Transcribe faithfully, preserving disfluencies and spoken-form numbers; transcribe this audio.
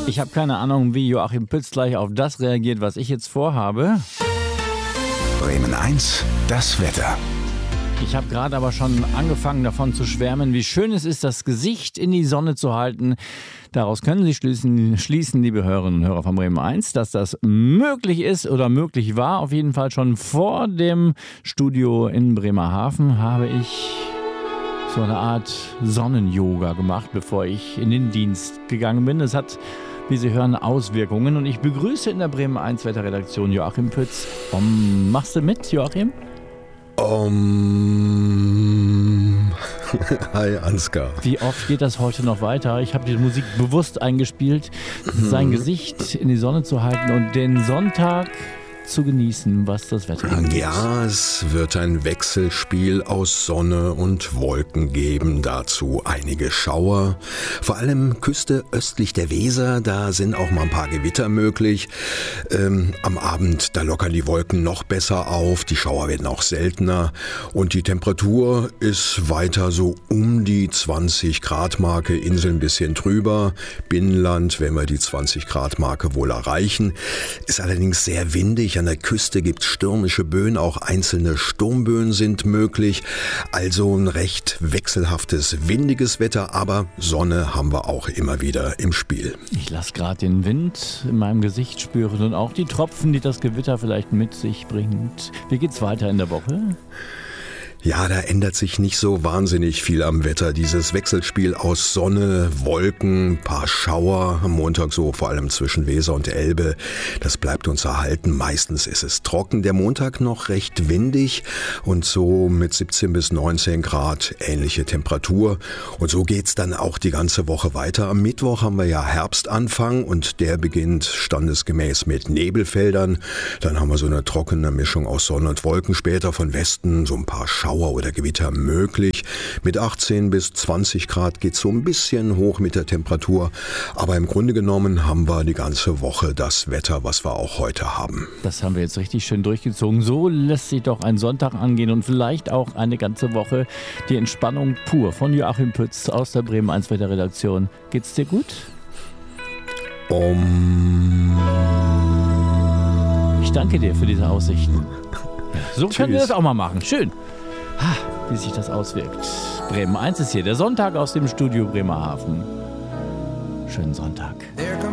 Ich habe keine Ahnung, wie Joachim Pütz gleich auf das reagiert, was ich jetzt vorhabe. Bremen eins, das Wetter. Ich habe gerade aber schon angefangen davon zu schwärmen, wie schön es ist, das Gesicht in die Sonne zu halten. Daraus können Sie schließen, schließen, liebe Hörerinnen und Hörer von Bremen eins, dass das möglich ist oder möglich war. Auf jeden Fall schon vor dem Studio in Bremerhaven habe ich so eine Art Sonnen-Yoga gemacht, bevor ich in den Dienst gegangen bin. Es hat, wie Sie hören, Auswirkungen. Und ich begrüße in der Bremen eins Wetterredaktion Joachim Pütz. Um, machst du mit, Joachim? Um. Hi Ansgar. Wie oft geht das heute noch weiter? Ich habe die Musik bewusst eingespielt, sein Gesicht in die Sonne zu halten und den Sonntag zu genießen, was das Wetter angeht. Ja, es wird ein Wechselspiel aus Sonne und Wolken geben, dazu einige Schauer. Vor allem Küste östlich der Weser, da sind auch mal ein paar Gewitter möglich. Ähm, am Abend, da lockern die Wolken noch besser auf, die Schauer werden auch seltener und die Temperatur ist weiter so um die zwanzig Grad Marke, Inseln ein bisschen drüber, Binnenland werden wir die zwanzig Grad Marke wohl erreichen. Ist allerdings sehr windig. An der Küste gibt es stürmische Böen, auch einzelne Sturmböen sind möglich. Also ein recht wechselhaftes, windiges Wetter, aber Sonne haben wir auch immer wieder im Spiel. Ich lasse gerade den Wind in meinem Gesicht spüren und auch die Tropfen, die das Gewitter vielleicht mit sich bringt. Wie geht's weiter in der Woche? Ja, da ändert sich nicht so wahnsinnig viel am Wetter. Dieses Wechselspiel aus Sonne, Wolken, paar Schauer am Montag so, vor allem zwischen Weser und Elbe, das bleibt uns erhalten. Meistens ist es trocken. Der Montag noch recht windig und so mit siebzehn bis neunzehn Grad ähnliche Temperatur. Und so geht's dann auch die ganze Woche weiter. Am Mittwoch haben wir ja Herbstanfang und der beginnt standesgemäß mit Nebelfeldern. Dann haben wir so eine trockene Mischung aus Sonne und Wolken. Später von Westen so ein paar Schauer oder Gewitter möglich. Mit achtzehn bis zwanzig Grad geht es so ein bisschen hoch mit der Temperatur. Aber im Grunde genommen haben wir die ganze Woche das Wetter, was wir auch heute haben. Das haben wir jetzt richtig schön durchgezogen. So lässt sich doch ein Sonntag angehen und vielleicht auch eine ganze Woche. Die Entspannung pur von Joachim Pütz aus der Bremen eins Wetterredaktion. Geht's dir gut? Um. Ich danke dir für diese Aussichten. So Tschüss. können wir das auch mal machen. Schön. Ha, wie sich das auswirkt. Bremen eins ist hier, der Sonntag aus dem Studio Bremerhaven. Schönen Sonntag.